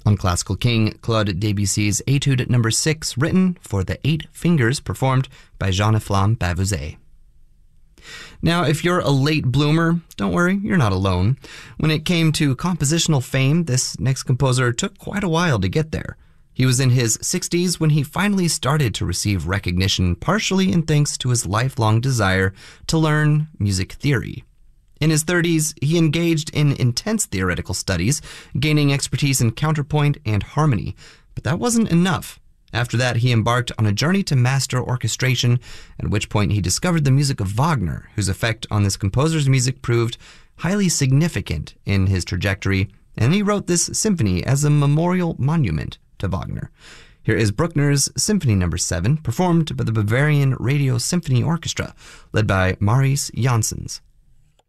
On Classical King, Claude Debussy's Etude No. 6, written for the 8 fingers, performed by Jean-Efflam Bavouzet. Now, if you're a late bloomer, don't worry, you're not alone. When it came to compositional fame, this next composer took quite a while to get there. He was in his 60s when he finally started to receive recognition, partially in thanks to his lifelong desire to learn music theory. In his 30s, he engaged in intense theoretical studies, gaining expertise in counterpoint and harmony. But that wasn't enough. After that, he embarked on a journey to master orchestration, at which point he discovered the music of Wagner, whose effect on this composer's music proved highly significant in his trajectory, and he wrote this symphony as a memorial monument to Wagner. Here is Bruckner's Symphony No. 7, performed by the Bavarian Radio Symphony Orchestra, led by Marius Janssens.